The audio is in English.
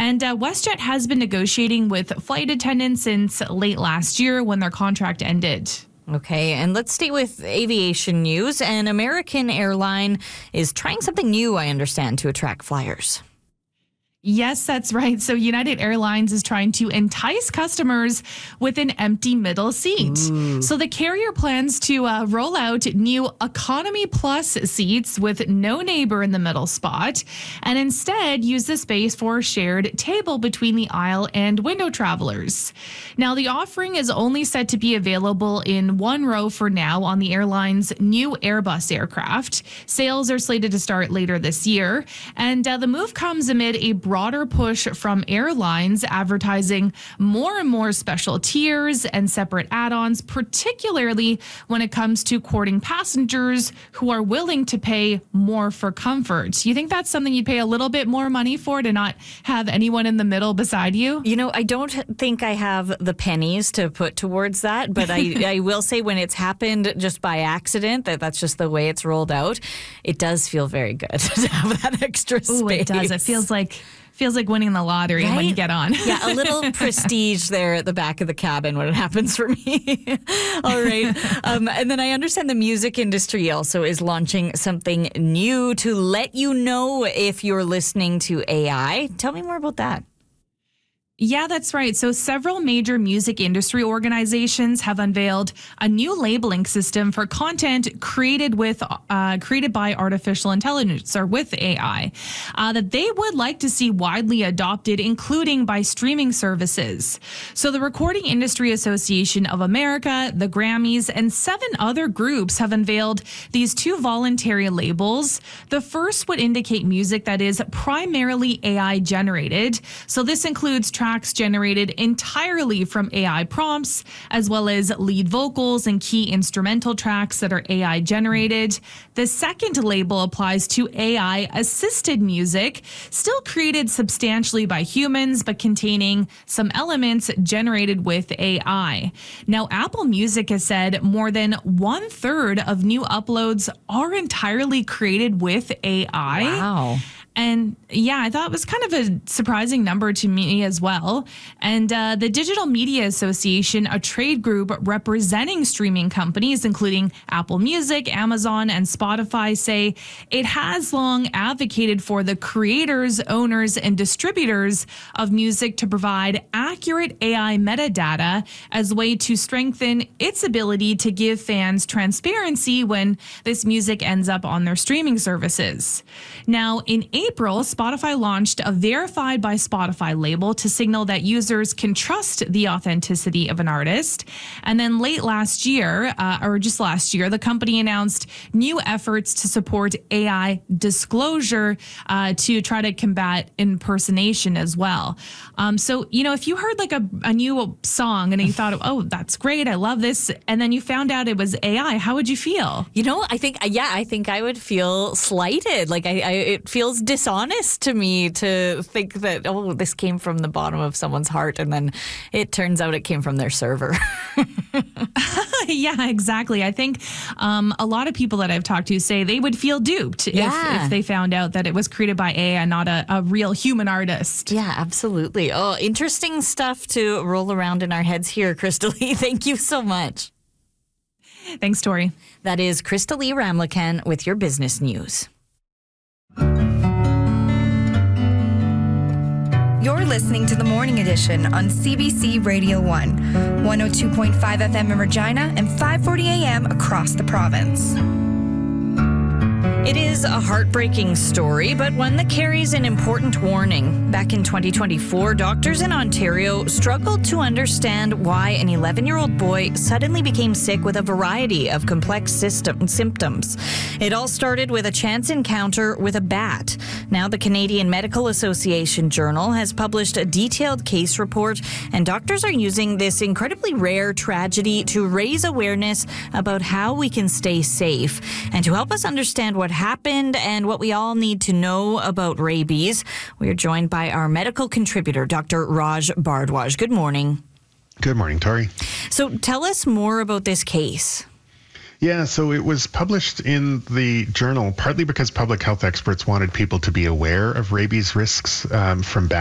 And WestJet has been negotiating with flight attendants since late last year when their contract ended. Okay, and let's stay with aviation news. An American airline is trying something new, I understand, to attract flyers. Yes, that's right. So United Airlines is trying to entice customers with an empty middle seat. Ooh. So the carrier plans to roll out new Economy Plus seats with no neighbor in the middle spot, and instead use the space for a shared table between the aisle and window travelers. Now, the offering is only set to be available in one row for now on the airline's new Airbus aircraft. Sales are slated to start later this year, and the move comes amid a broader push from airlines advertising more and more special tiers and separate add-ons, particularly when it comes to courting passengers who are willing to pay more for comfort. You think that's something you'd pay a little bit more money for, to not have anyone in the middle beside you? You know, I don't think I have the pennies to put towards that, but I will say when it's happened just by accident, that's just the way it's rolled out, it does feel very good to have that extra space. Ooh, it does. It feels like winning the lottery, right? When you get on. Yeah, a little prestige there at the back of the cabin when it happens for me. All right. And then I understand the music industry also is launching something new to let you know if you're listening to AI. Tell me more about that. Yeah, that's right. So several major music industry organizations have unveiled a new labeling system for content created by artificial intelligence, or with AI, that they would like to see widely adopted, including by streaming services. So the Recording Industry Association of America, the Grammys, and 7 other groups have unveiled these 2 voluntary labels. The first would indicate music that is primarily AI generated. So this includes tracks generated entirely from AI prompts, as well as lead vocals and key instrumental tracks that are AI generated. The second label applies to AI assisted music, still created substantially by humans, but containing some elements generated with AI. Now, Apple Music has said more than 1/3 of new uploads are entirely created with AI. Wow. And yeah, I thought it was kind of a surprising number to me as well. And the Digital Media Association, a trade group representing streaming companies, including Apple Music, Amazon, and Spotify, say it has long advocated for the creators, owners, and distributors of music to provide accurate AI metadata as a way to strengthen its ability to give fans transparency when this music ends up on their streaming services. Now, in April, Spotify launched a Verified by Spotify label to signal that users can trust the authenticity of an artist. And then late last year, the company announced new efforts to support AI disclosure to try to combat impersonation as well. So, if you heard like a new song and you thought, oh, that's great, I love this, and then you found out it was AI, how would you feel? I think I would feel slighted. Like it feels dishonest to me to think that, oh, this came from the bottom of someone's heart, and then it turns out it came from their server. Yeah, exactly. I think a lot of people that I've talked to say they would feel duped if they found out that it was created by AI and not a real human artist. Yeah, absolutely. Oh, interesting stuff to roll around in our heads here, Crystalie. Thank you so much. Thanks, Tori. That is Crystalie Ramlakan with your business news. You're listening to the Morning Edition on CBC Radio 1, 102.5 FM in Regina and 540 AM across the province. It is a heartbreaking story, but one that carries an important warning. Back in 2024, doctors in Ontario struggled to understand why an 11-year-old boy suddenly became sick with a variety of complex symptoms. It all started with a chance encounter with a bat. Now, the Canadian Medical Association Journal has published a detailed case report, and doctors are using this incredibly rare tragedy to raise awareness about how we can stay safe. And to help us understand what happened and what we all need to know about rabies, we are joined by our medical contributor, Dr. Raj Bhardwaj. Good morning. Good morning, Tori. So tell us more about this case. Yeah, so it was published in the journal partly because public health experts wanted people to be aware of rabies risks from bats.